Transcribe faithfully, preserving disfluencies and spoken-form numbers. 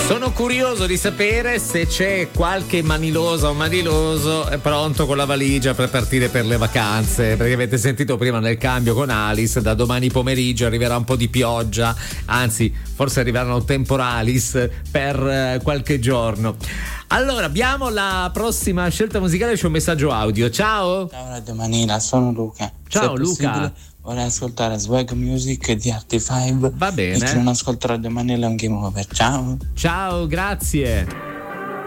Sono curioso di sapere se c'è qualche manilosa o maniloso è pronto con la valigia per partire per le vacanze, perché avete sentito prima nel cambio con Alice, da domani pomeriggio arriverà un po' di pioggia, anzi forse arriveranno temporalis per qualche giorno. Allora, abbiamo la prossima scelta musicale, c'è un messaggio audio. Ciao. Ciao Radio Manila, sono Luca. Ciao Luca. Vorrei ascoltare Swag Music di Arti cinque. Va bene. E chi non ascolta Radio Manila è un game over. Ciao. Ciao, grazie.